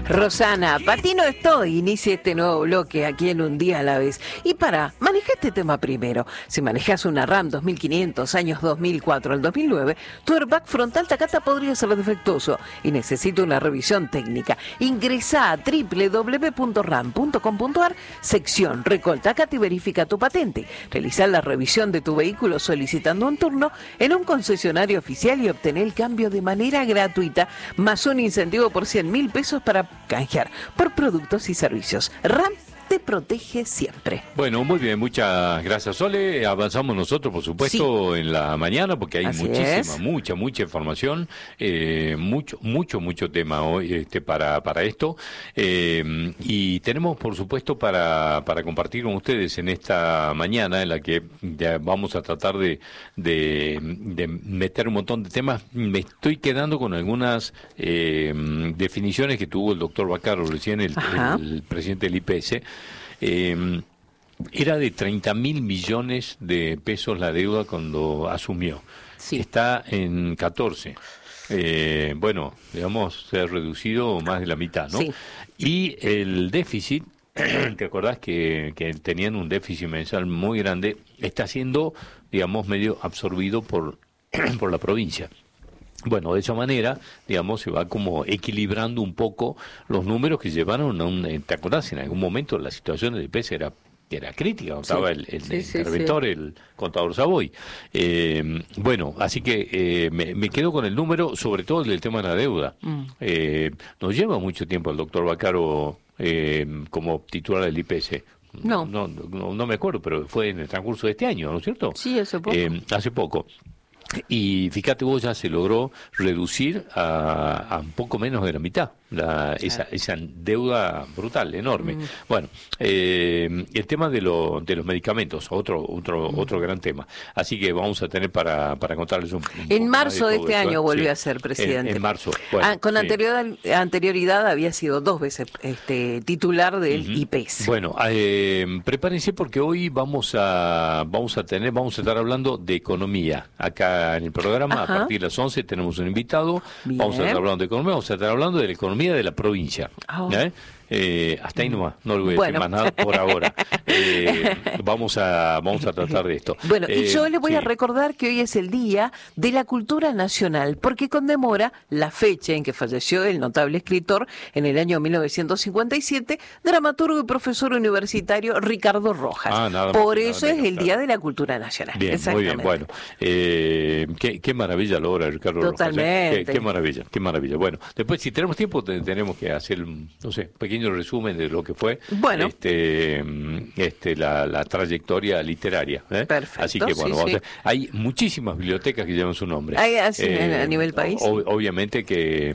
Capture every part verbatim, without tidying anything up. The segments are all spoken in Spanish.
Rosana, para ti no estoy. Inicia este nuevo bloque aquí en Un Día a la Vez. Y para, maneja este tema primero. Si manejas una RAM dos mil quinientos, años dos mil cuatro al dos mil nueve, tu airbag frontal Takata podría ser defectuoso y necesita una revisión técnica. Ingresa a doble u doble u doble u punto ram punto com punto a r, sección Recall Takata y verifica tu patente. Realiza la revisión de tu vehículo solicitando un turno en un concesionario oficial y obtener el cambio de manera gratuita, más un incentivo por cien mil pesos para canjear por productos y servicios. RAM te protege siempre. Bueno, muy bien, muchas gracias, Sole. Avanzamos nosotros, por supuesto, sí, en la mañana, porque hay Así muchísima, es. mucha, mucha información, eh, mucho, mucho, mucho tema hoy este, para, para esto. Eh, y tenemos, por supuesto, para, para compartir con ustedes en esta mañana, en la que ya vamos a tratar de, de, de meter un montón de temas. Me estoy quedando con algunas eh, definiciones que tuvo el doctor Vaccaro recién, el, el presidente del I P S. Eh, era de treinta mil millones de pesos la deuda cuando asumió. Sí. Está en catorce. Eh, bueno, digamos, se ha reducido más de la mitad, ¿no? Sí. Y el déficit, ¿te acordás que, que tenían un déficit mensual muy grande? Está siendo, digamos, medio absorbido por, por la provincia. Bueno, de esa manera, digamos, se va como equilibrando un poco los números que llevaron a un... ¿Te acordás? En algún momento la situación del I P S era, era crítica, sí, estaba el, el, sí, el sí, interventor, sí. el contador Savoy. Eh, bueno, así que eh, me, me quedo con el número, sobre todo el del tema de la deuda. Mm. Eh, nos lleva mucho tiempo el doctor Vaccaro eh, como titular del I P S. No. No, no. no me acuerdo, pero fue en el transcurso de este año, ¿no es cierto? Sí, hace poco. Eh, hace poco. Y fíjate vos, ya se logró reducir a, a un poco menos de la mitad la, esa, esa deuda brutal, enorme. Mm. Bueno, eh, el tema de, lo, de los medicamentos, otro otro mm. otro gran tema. Así que vamos a tener para, para contarles un, un En marzo de, de este esto, año ¿eh? volvió sí, a ser presidente. En, en marzo. Bueno, ah, con sí. anterior, anterioridad había sido dos veces este titular del uh-huh. I P S. Bueno, eh, prepárense porque hoy vamos a vamos a tener vamos a estar hablando de economía acá en el programa. Ajá. A partir de las once tenemos un invitado. Bien. Vamos a estar hablando de economía, vamos a estar hablando de la economía de la provincia. Oh. ¿eh? Eh, hasta ahí nomás, no le voy a bueno. decir más nada por ahora. Eh, vamos a vamos a tratar de esto. Bueno, eh, y yo le voy sí. a recordar que hoy es el Día de la Cultura Nacional, porque conmemora la fecha en que falleció el notable escritor en el año mil novecientos cincuenta y siete, dramaturgo y profesor universitario Ricardo Rojas. Ah, nada más, por eso nada, es el claro. Día de la Cultura Nacional. Bien, muy bien, bueno. Eh, qué, qué maravilla lo obra Ricardo Totalmente. Rojas. ¿eh? Qué, qué maravilla, qué maravilla. Bueno, después si tenemos tiempo te, tenemos que hacer, no sé, pequeño resumen de lo que fue bueno. este, este la, la trayectoria literaria. ¿eh? Perfecto. Así que bueno, sí, vamos sí. A, hay muchísimas bibliotecas que llevan su nombre. Hay así eh, a nivel país. Ob, obviamente que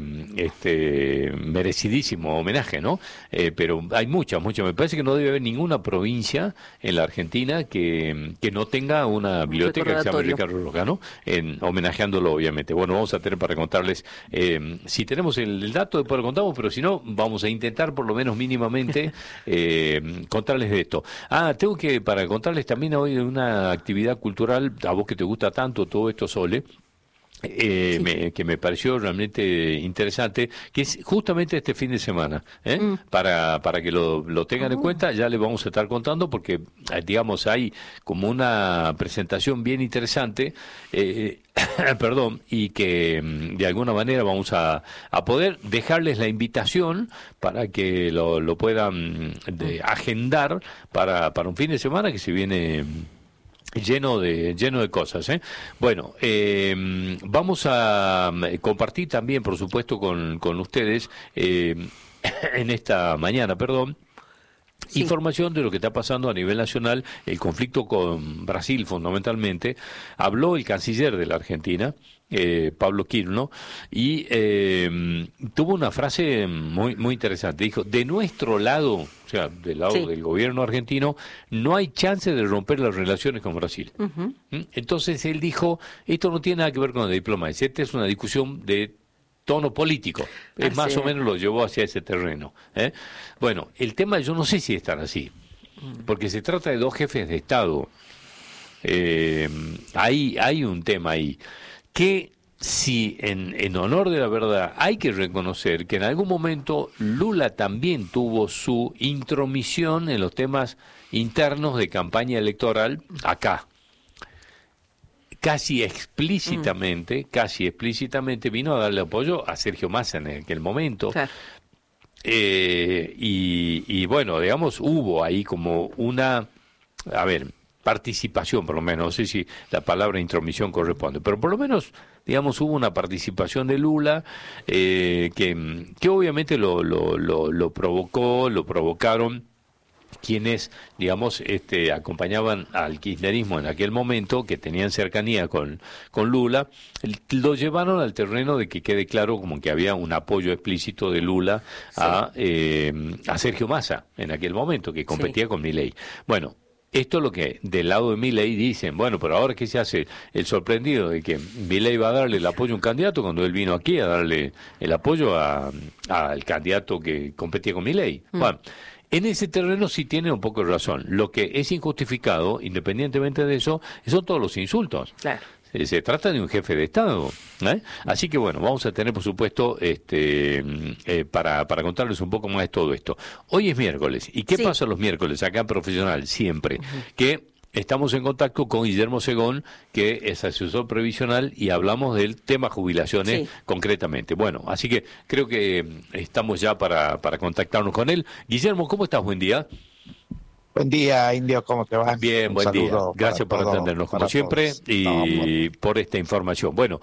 este merecidísimo homenaje, ¿no? Eh, pero hay muchas, muchas. Me parece que no debe haber ninguna provincia en la Argentina que, que no tenga una biblioteca que se llama Ricardo Rojas, ¿no? En, homenajeándolo, obviamente. Bueno, vamos a tener para contarles, eh, si tenemos el, el dato, después lo contamos, pero si no, vamos a intentar por lo menos mínimamente eh, contarles de esto. Ah, tengo que, para contarles también hoy de una actividad cultural, a vos que te gusta tanto todo esto, Sole, Eh, sí. me, que me pareció realmente interesante, que es justamente este fin de semana, ¿eh? mm. para para que lo, lo tengan uh. en cuenta. Ya les vamos a estar contando porque, digamos, hay como una presentación bien interesante, eh, perdón, y que de alguna manera vamos a, a poder dejarles la invitación para que lo, lo puedan de, agendar para, para un fin de semana que se viene lleno de lleno de cosas, ¿eh? Bueno, eh, vamos a compartir también, por supuesto, con, con ustedes eh, en esta mañana, perdón, sí. información de lo que está pasando a nivel nacional, el conflicto con Brasil fundamentalmente. Habló el canciller de la Argentina, Eh, Pablo Quirno, y eh, tuvo una frase muy muy interesante. Dijo, de nuestro lado, o sea, del lado sí. del gobierno argentino, no hay chance de romper las relaciones con Brasil. Uh-huh. Entonces él dijo, esto no tiene nada que ver con la diplomacia, esta es una discusión de tono político. Es así más o menos lo llevó hacia ese terreno. ¿eh? Bueno, el tema yo no sé si están así, porque se trata de dos jefes de Estado. Eh, hay, hay un tema ahí. Que si en, en honor de la verdad hay que reconocer que en algún momento Lula también tuvo su intromisión en los temas internos de campaña electoral acá. Casi explícitamente, mm. casi explícitamente vino a darle apoyo a Sergio Massa en aquel momento. Claro. Eh, y, y bueno, digamos, hubo ahí como una, a ver, participación por lo menos, no sé si la palabra intromisión corresponde, pero por lo menos, digamos, hubo una participación de Lula eh, que, que obviamente lo, lo, lo, lo provocó, lo provocaron quienes, digamos, este, acompañaban al kirchnerismo en aquel momento, que tenían cercanía con, con Lula, lo llevaron al terreno de que quede claro como que había un apoyo explícito de Lula sí. a, eh, a Sergio Massa en aquel momento, que competía sí. con Milei. Bueno, esto es lo que del lado de Milei dicen, bueno, pero ahora ¿qué se hace? El sorprendido de que Milei va a darle el apoyo a un candidato cuando él vino aquí a darle el apoyo a, a, al candidato que competía con Milei. Mm. Bueno, en ese terreno sí tiene un poco de razón. Lo que es injustificado, independientemente de eso, son todos los insultos. Claro. Se, se trata de un jefe de Estado, ¿eh? Así que bueno, vamos a tener, por supuesto, este, eh, para, para contarles un poco más de todo esto. Hoy es miércoles. ¿Y qué sí. pasa los miércoles acá en Profesional? Siempre. Uh-huh. Que estamos en contacto con Guillermo Segón, que es asesor previsional, y hablamos del tema jubilaciones sí. concretamente. Bueno, así que creo que estamos ya para, para contactarnos con él. Guillermo, ¿cómo estás? Buen día. Buen día, Indio, ¿cómo te va? Bien, un buen día. Gracias por todo, atendernos, como siempre, todos. y no, por esta información. Bueno,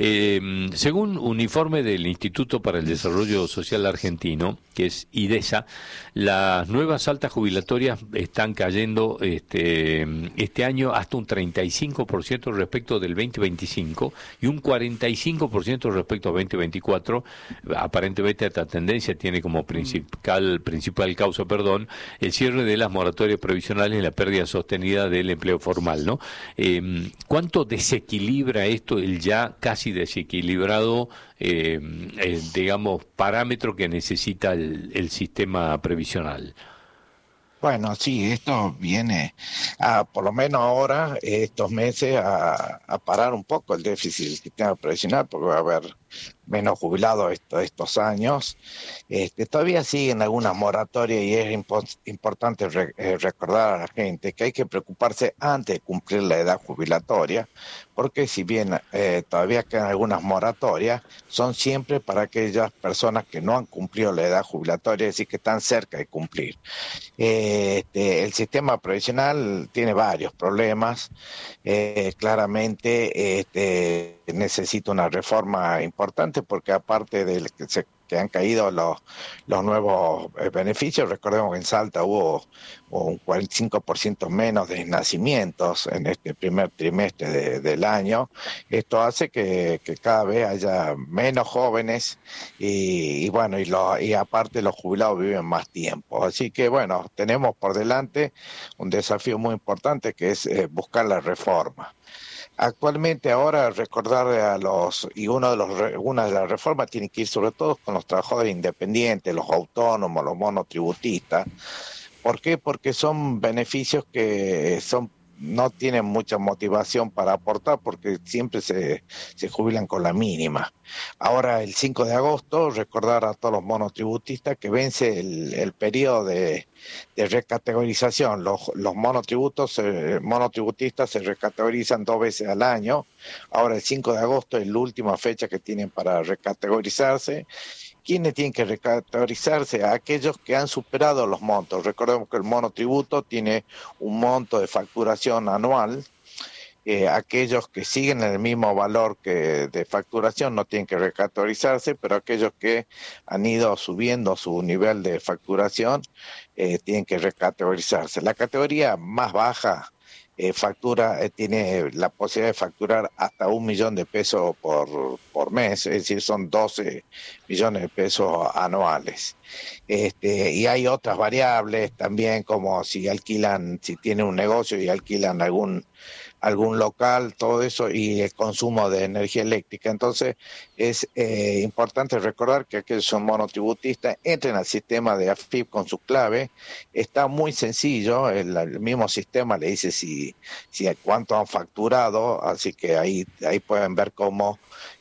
eh, según un informe del Instituto para el Desarrollo Social Argentino, que es IDESA, las nuevas altas jubilatorias están cayendo este, este año hasta un treinta y cinco por ciento respecto del veinte veinticinco y un cuarenta y cinco por ciento respecto al veinte veinticuatro. Aparentemente esta tendencia tiene como principal, principal causa, perdón, el cierre de las moratorias previsionales y la pérdida sostenida del empleo formal, ¿no? Eh, ¿Cuánto desequilibra esto el ya casi desequilibrado, eh, eh, digamos, parámetro que necesita el, el sistema previsional? Bueno, sí, esto viene, a, por lo menos ahora, estos meses, a, a parar un poco el déficit del sistema previsional, porque va a haber menos jubilados estos, estos años. Este, todavía siguen algunas moratorias y es impo- importante re- eh, recordar a la gente que hay que preocuparse antes de cumplir la edad jubilatoria, porque si bien eh, todavía quedan algunas moratorias, son siempre para aquellas personas que no han cumplido la edad jubilatoria, es decir, que están cerca de cumplir. Eh, este, el sistema previsional tiene varios problemas, eh, claramente este, necesita una reforma importante, porque aparte de que se que han caído los, los nuevos beneficios, recordemos que en Salta hubo, hubo un cuarenta y cinco por ciento menos de nacimientos en este primer trimestre de, del año. Esto hace que, que cada vez haya menos jóvenes y, y bueno, y, lo, y aparte los jubilados viven más tiempo. Así que bueno, tenemos por delante un desafío muy importante que es eh, buscar la reforma. Actualmente ahora recordar a los, y uno de los, una de las reformas tiene que ir sobre todo con los trabajadores independientes, los autónomos, los monotributistas. ¿Por qué? Porque son beneficios que son no tienen mucha motivación para aportar porque siempre se, se jubilan con la mínima. Ahora, el cinco de agosto, recordar a todos los monotributistas que vence el, el periodo de, de recategorización. Los, los monotributos, eh, monotributistas se recategorizan dos veces al año. Ahora, el cinco de agosto es la última fecha que tienen para recategorizarse. ¿Quiénes tienen que recategorizarse? Aquellos que han superado los montos. Recordemos que el monotributo tiene un monto de facturación anual. Eh, aquellos que siguen en el mismo valor que de facturación no tienen que recategorizarse, pero aquellos que han ido subiendo su nivel de facturación eh, tienen que recategorizarse. La categoría más baja Eh, factura, eh, tiene la posibilidad de facturar hasta un millón de pesos por, por mes, es decir, son doce millones de pesos anuales. este, y hay otras variables también, como si alquilan, si tienen un negocio y alquilan algún algún local, todo eso, y el consumo de energía eléctrica. Entonces es eh, importante recordar que aquellos son monotributistas, entren al sistema de A F I P con su clave. Está muy sencillo, el, el mismo sistema le dice si, si cuánto han facturado, así que ahí, ahí pueden ver cómo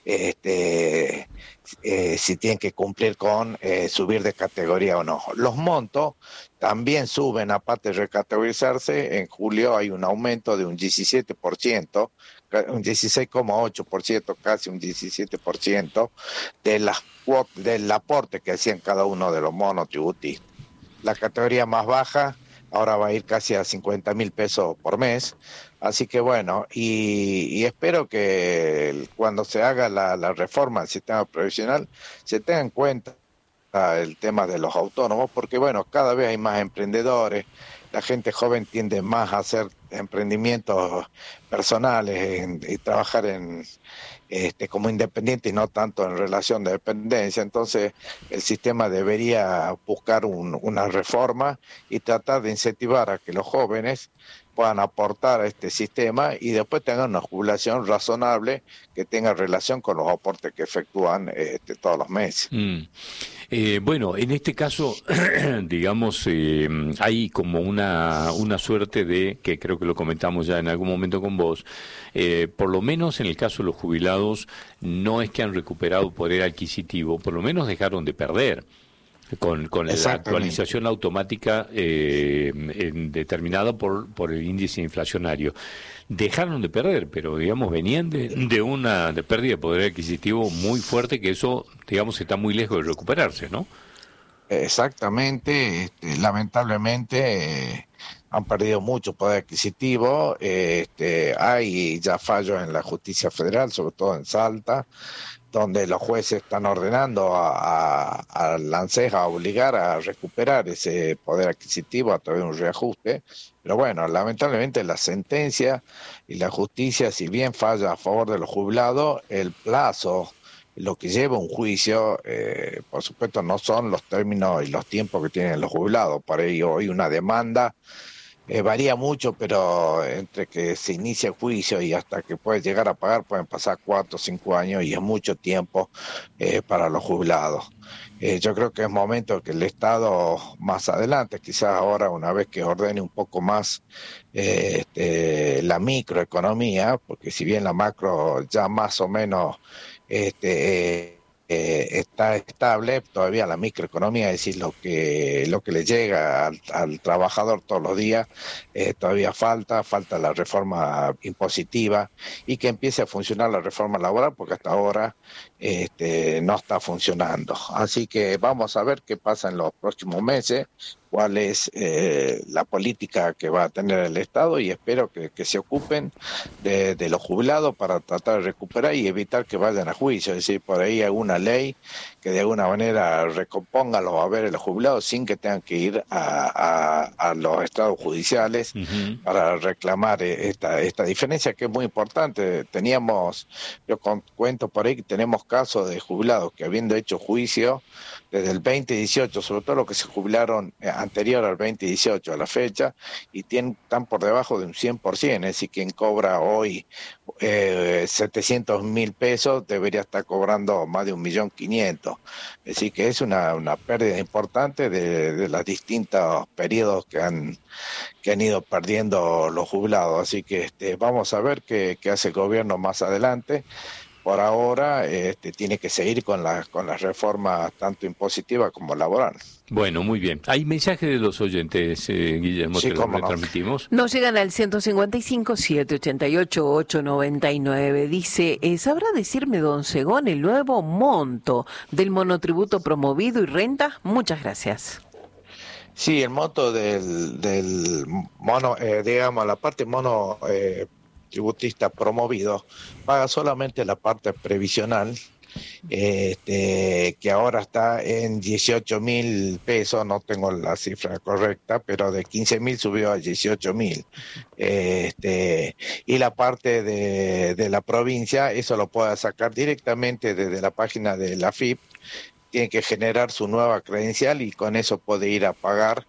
este eh, si tienen que cumplir con eh, subir de categoría o no. Los montos también suben, aparte de recategorizarse. En julio hay un aumento de un diecisiete por ciento, un dieciséis coma ocho por ciento, casi un diecisiete por ciento de las cuotas, del aporte que hacían cada uno de los monotributistas. La categoría más baja ahora va a ir casi a cincuenta mil pesos por mes. Así que bueno, y, y espero que el, cuando se haga la, la reforma del sistema previsional se tenga en cuenta el tema de los autónomos, porque bueno, cada vez hay más emprendedores, la gente joven tiende más a hacer emprendimientos personales en, y trabajar en este como independiente y no tanto en relación de dependencia. Entonces el sistema debería buscar un, una reforma y tratar de incentivar a que los jóvenes puedan aportar a este sistema y después tengan una jubilación razonable que tenga relación con los aportes que efectúan este, todos los meses. Mm. Eh, bueno, en este caso, digamos, eh, hay como una, una suerte de, que creo que lo comentamos ya en algún momento con vos, eh, por lo menos en el caso de los jubilados, no es que han recuperado poder adquisitivo, por lo menos dejaron de perder. Con, con la actualización automática eh, en, determinada por, por el índice inflacionario. Dejaron de perder, pero digamos venían de, de una de pérdida de poder adquisitivo muy fuerte, que eso, digamos, está muy lejos de recuperarse, ¿no? Exactamente, este, lamentablemente eh, han perdido mucho poder adquisitivo. Eh, este, hay ya fallos en la justicia federal, sobre todo en Salta, donde los jueces están ordenando a, a, a la ANSES a obligar a recuperar ese poder adquisitivo a través de un reajuste. Pero bueno, lamentablemente la sentencia y la justicia, si bien falla a favor de los jubilados, el plazo, lo que lleva un juicio, eh, por supuesto no son los términos y los tiempos que tienen los jubilados. Por ello hoy una demanda Eh, varía mucho, pero entre que se inicia el juicio y hasta que puede llegar a pagar pueden pasar cuatro o cinco años y es mucho tiempo eh, para los jubilados. Eh, yo creo que es momento que el Estado más adelante, quizás ahora una vez que ordene un poco más eh, este, la microeconomía, porque si bien la macro ya más o menos este, eh, Eh, está estable, todavía la microeconomía, es decir, lo que lo que le llega al, al trabajador todos los días, eh, todavía falta, falta la reforma impositiva y que empiece a funcionar la reforma laboral, porque hasta ahora este, no está funcionando. Así que vamos a ver qué pasa en los próximos meses, cuál es eh, la política que va a tener el Estado, y espero que, que se ocupen de, de los jubilados para tratar de recuperar y evitar que vayan a juicio. Es decir, por ahí alguna ley que de alguna manera recomponga los haberes de los jubilados sin que tengan que ir a, a, a los estados judiciales uh-huh. para reclamar esta, esta diferencia, que es muy importante. Teníamos, yo cuento por ahí que tenemos casos de jubilados que habiendo hecho juicio desde el veinte dieciocho, sobre todo los que se jubilaron anterior al veinte dieciocho a la fecha, y tienen, están por debajo de un cien por ciento, es decir, quien cobra hoy eh, setecientos mil pesos debería estar cobrando más de un millón quinientos. Es decir, que es una, una pérdida importante de, de los distintos periodos que han, que han ido perdiendo los jubilados. Así que este, vamos a ver qué, qué hace el gobierno más adelante. Por ahora este, tiene que seguir con las con las reformas tanto impositivas como laborales. Bueno, muy bien. Hay mensajes de los oyentes, eh, Guillermo, sí, te los no. retransmitimos. Nos llegan al ciento cincuenta y cinco, setecientos ochenta y ocho, ochocientos noventa y nueve. Dice, eh, ¿sabrá decirme, don Segón, el nuevo monto del monotributo promovido y renta? Muchas gracias. Sí, el monto del, del mono, eh, digamos, la parte mono... Eh, tributista promovido paga solamente la parte previsional, este, que ahora está en dieciocho mil pesos, no tengo la cifra correcta, pero de quince mil subió a dieciocho mil. Este, y la parte de, de la provincia, eso lo puede sacar directamente desde la página de la A F I P, tiene que generar su nueva credencial y con eso puede ir a pagar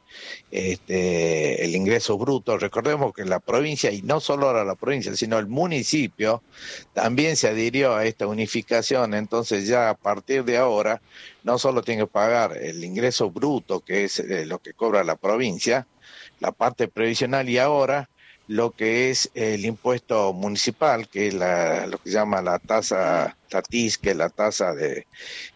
este, el ingreso bruto. Recordemos que la provincia, y no solo ahora la provincia, sino el municipio, también se adhirió a esta unificación, entonces ya a partir de ahora no solo tiene que pagar el ingreso bruto, que es eh, lo que cobra la provincia, la parte previsional, y ahora lo que es el impuesto municipal, que es la, lo que se llama la tasa, la T I S, que es la tasa de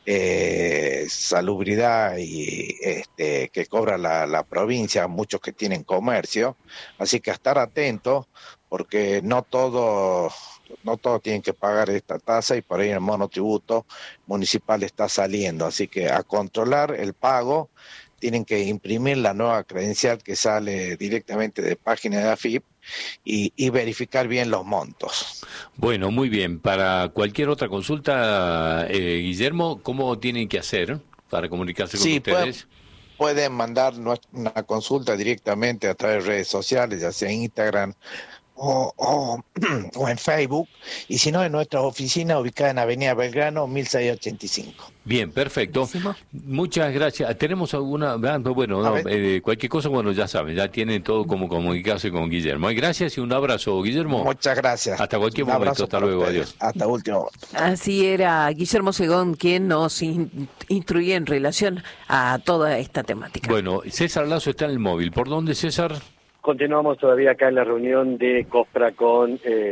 eh, salubridad y este, que cobra la, la provincia, muchos que tienen comercio. Así que a estar atentos, porque no todo, no todos tienen que pagar esta tasa y por ahí el monotributo municipal está saliendo. Así que a controlar el pago, tienen que imprimir la nueva credencial que sale directamente de página de A F I P y, y verificar bien los montos. Bueno, muy bien. Para cualquier otra consulta, eh, Guillermo, ¿cómo tienen que hacer para comunicarse con sí, ustedes? Pueden, pueden mandar una consulta directamente a través de redes sociales, ya sea en Instagram O, o, o en Facebook, y si no, en nuestra oficina ubicada en Avenida Belgrano, mil seiscientos ochenta y cinco. Bien, perfecto. Buenísimo. Muchas gracias. ¿Tenemos alguna? Bueno, no, eh, cualquier cosa, bueno, ya saben, ya tienen todo como comunicarse con Guillermo. Gracias y un abrazo, Guillermo. Muchas gracias. Hasta cualquier un momento. Hasta luego. Ustedes. Adiós. Hasta último. Así era Guillermo Segón quien nos in, instruye en relación a toda esta temática. Bueno, César Lazo está en el móvil. ¿Por dónde, César? Continuamos todavía acá en la reunión de COSPRA con eh,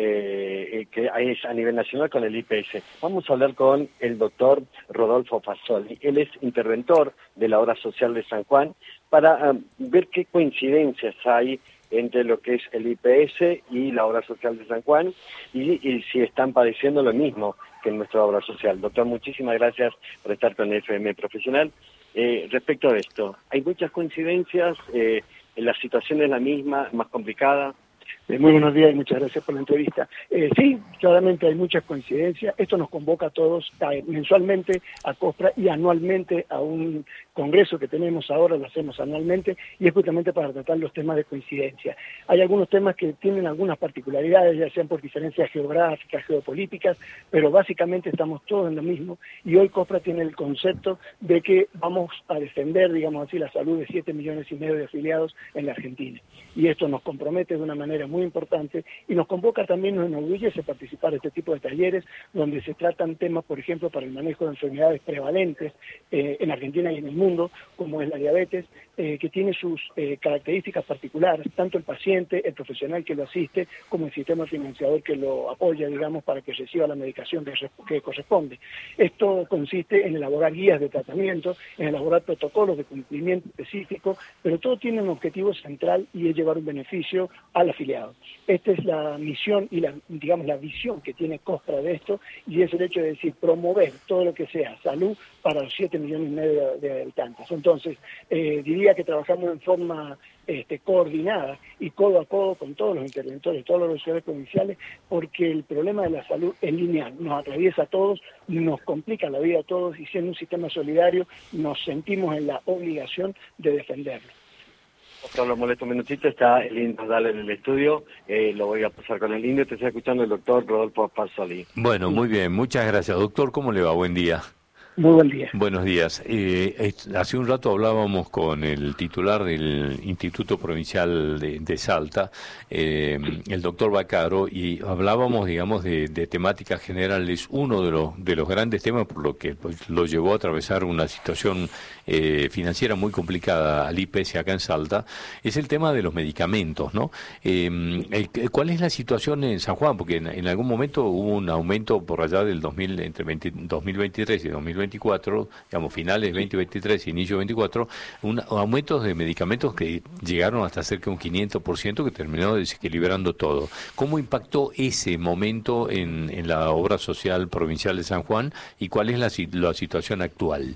eh, que hay a nivel nacional con el I P S. Vamos a hablar con el doctor Rodolfo Fasoli. Él es interventor de la obra social de San Juan para um, ver qué coincidencias hay entre lo que es el I P S y la obra social de San Juan y, y si están padeciendo lo mismo que en nuestra obra social. Doctor, muchísimas gracias por estar con F M Profesional. Eh, respecto a esto, hay muchas coincidencias. Eh, La situación es la misma, más complicada. Eh, muy buenos días y muchas gracias por la entrevista. Eh, sí, claramente hay muchas coincidencias. Esto nos convoca a todos a, mensualmente a COSPRA y anualmente a un congreso que tenemos ahora, lo hacemos anualmente, y es justamente para tratar los temas de coincidencia. Hay algunos temas que tienen algunas particularidades, ya sean por diferencias geográficas, geopolíticas, pero básicamente estamos todos en lo mismo, y hoy COSPRA tiene el concepto de que vamos a defender, digamos así, la salud de siete millones y medio de afiliados en la Argentina. Y esto nos compromete de una manera muy importante y nos convoca también, nos enorgullece participar de este tipo de talleres donde se tratan temas, por ejemplo, para el manejo de enfermedades prevalentes eh, en Argentina y en el mundo, como es la diabetes, eh, que tiene sus eh, características particulares, tanto el paciente, el profesional que lo asiste, como el sistema financiador que lo apoya, digamos, para que reciba la medicación que, que corresponde. Esto consiste en elaborar guías de tratamiento, en elaborar protocolos de cumplimiento específico, pero todo tiene un objetivo central y es llevar un beneficio al afiliado. Esta es la misión y la, digamos, la visión que tiene COSPRA de esto, y es el hecho de decir, promover todo lo que sea salud para los siete millones y medio de, de habitantes. Entonces, eh, diría que trabajamos en forma este, coordinada y codo a codo con todos los interventores, todos los ciudades provinciales, porque el problema de la salud es lineal, nos atraviesa a todos, nos complica la vida a todos, y siendo un sistema solidario, nos sentimos en la obligación de defenderlo. Doctor, lo molesto un minutito, está el Indio Dale en el estudio, eh, lo voy a pasar con el Indio, te está escuchando el doctor Rodolfo Fasoli. Bueno, muy bien, muchas gracias. Doctor, ¿cómo le va? Buen día. Muy buen día. Buenos días. Eh, hace un rato hablábamos con el titular del Instituto Provincial de, de Salta, eh, el doctor Baccaro, y hablábamos, digamos, de, de temáticas generales. Uno de los de los grandes temas por lo que pues, lo llevó a atravesar una situación eh, financiera muy complicada al I P S acá en Salta, es el tema de los medicamentos, ¿no? Eh, el, ¿Cuál es la situación en San Juan? Porque en, en algún momento hubo un aumento por allá del dos mil, entre veinte, dos mil veintitrés y dos mil veinticuatro, digamos, finales veinte veintitrés y inicio veinticuatro, un aumento de medicamentos que llegaron hasta cerca de un quinientos por ciento, que terminó desequilibrando todo. ¿Cómo impactó ese momento en, en la obra social provincial de San Juan y cuál es la, la situación actual?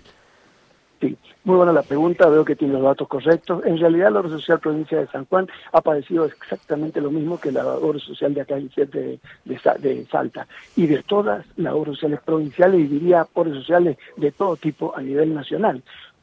Sí, muy buena la pregunta, veo que tiene los datos correctos. En realidad la obra social provincia de San Juan ha padecido exactamente lo mismo que la obra social de acá de, de, de Salta, y de todas las obras sociales provinciales, y diría obras sociales de todo tipo a nivel nacional,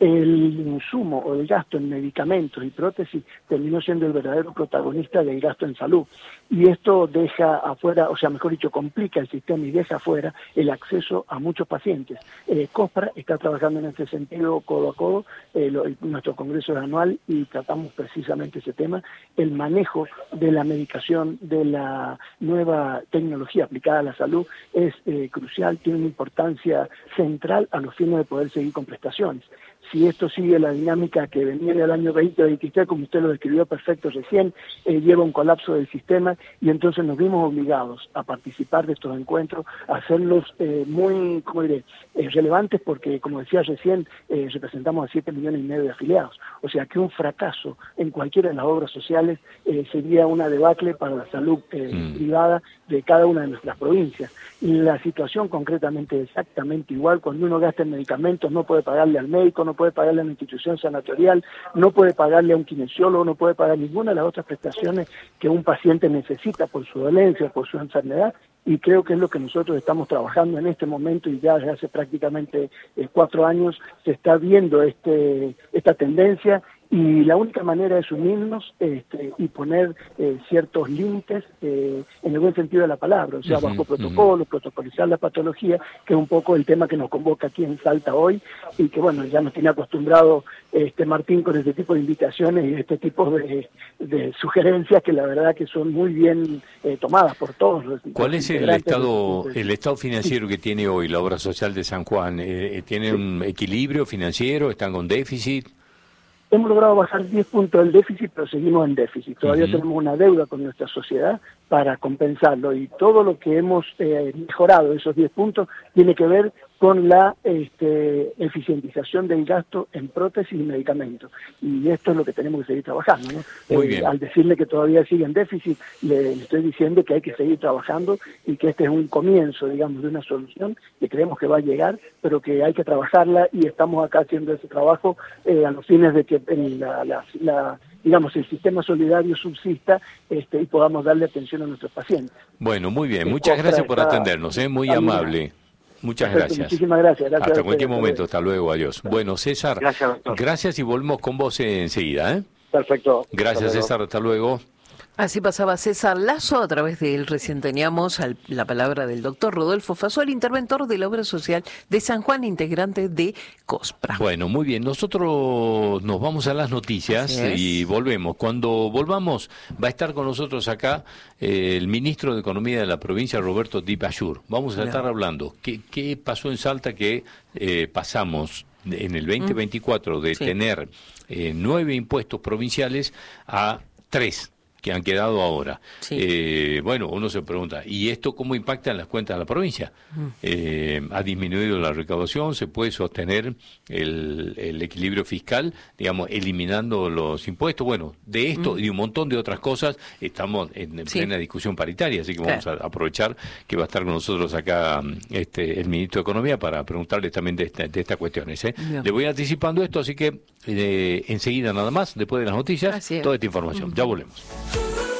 el insumo o el gasto en medicamentos y prótesis terminó siendo el verdadero protagonista del gasto en salud. Y esto deja afuera, o sea, mejor dicho, complica el sistema y deja afuera el acceso a muchos pacientes. Eh, COSPRA está trabajando en este sentido codo a codo, eh, lo, nuestro congreso es anual y tratamos precisamente ese tema, el manejo de la medicación, de la nueva tecnología aplicada a la salud es eh, crucial, tiene una importancia central a los fines de poder seguir con prestaciones. Si esto sigue la dinámica que venía del año veinte veintitrés, como usted lo describió perfecto recién, eh, lleva un colapso del sistema y entonces nos vimos obligados a participar de estos encuentros, a hacerlos eh, muy, ¿cómo diré?, eh, relevantes porque, como decía recién, eh, representamos a siete millones y medio de afiliados. O sea que un fracaso en cualquiera de las obras sociales eh, sería una debacle para la salud eh, mm. privada de cada una de nuestras provincias. Y la situación concretamente es exactamente igual. Cuando uno gasta en medicamentos no puede pagarle al médico, no puede pagarle a una institución sanatorial, no puede pagarle a un kinesiólogo, no puede pagar ninguna de las otras prestaciones que un paciente necesita por su dolencia, por su enfermedad, y creo que es lo que nosotros estamos trabajando en este momento y ya desde hace prácticamente eh, cuatro años se está viendo este esta tendencia. Y la única manera es unirnos este, y poner eh, ciertos límites eh, en el buen sentido de la palabra, o sea, uh-huh, bajo protocolo, uh-huh. protocolizar la patología, que es un poco el tema que nos convoca aquí en Salta hoy, y que bueno, ya nos tiene acostumbrado este Martín con este tipo de invitaciones y este tipo de, de sugerencias que la verdad que son muy bien eh, tomadas por todos los. ¿Cuál es el estado, el estado financiero sí. que tiene hoy la obra social de San Juan? Eh, ¿Tiene sí. un equilibrio financiero? ¿Están con déficit? Hemos logrado bajar diez puntos del déficit, pero seguimos en déficit. Todavía uh-huh. tenemos una deuda con nuestra sociedad para compensarlo. Y todo lo que hemos eh, mejorado, esos diez puntos, tiene que ver con la este, eficientización del gasto en prótesis y medicamentos. Y esto es lo que tenemos que seguir trabajando, ¿no? Muy eh, bien. Al decirle que todavía sigue en déficit, le, le estoy diciendo que hay que seguir trabajando y que este es un comienzo, digamos, de una solución que creemos que va a llegar, pero que hay que trabajarla y estamos acá haciendo ese trabajo eh, a los fines de que en la, la, la digamos, el sistema solidario subsista este, y podamos darle atención a nuestros pacientes. Bueno, muy bien. Muchas gracias por atendernos, ¿eh? Muy amable. Muchas Perfecto, gracias. Muchísimas gracias. gracias Hasta cualquier momento. Hasta luego. Adiós. Bueno, César, gracias, doctor. Gracias y volvemos con vos enseguida, ¿eh? Perfecto. Gracias, César. Hasta luego. Así pasaba César Lazo, a través de él recién teníamos al, la palabra del doctor Rodolfo Fasoli, interventor de la obra social de San Juan, integrante de COSPRA. Bueno, muy bien, nosotros nos vamos a las noticias y volvemos. Cuando volvamos va a estar con nosotros acá eh, el ministro de Economía de la provincia, Roberto Di Payur. Vamos a claro. estar hablando qué, qué pasó en Salta que eh, pasamos en el veinte veinticuatro de sí. tener eh, nueve impuestos provinciales a tres que han quedado ahora. Sí. Eh, bueno, uno se pregunta, ¿y esto cómo impacta en las cuentas de la provincia? Mm. Eh, ¿Ha disminuido la recaudación? ¿Se puede sostener el, el equilibrio fiscal, digamos, eliminando los impuestos? Bueno, de esto mm. y un montón de otras cosas estamos en, en sí. plena discusión paritaria, así que vamos claro. a aprovechar que va a estar con nosotros acá este el ministro de Economía para preguntarle también de, esta, de estas cuestiones. ¿eh? Le voy anticipando esto, así que eh, enseguida nada más, después de las noticias, toda esta información. Mm. Ya volvemos.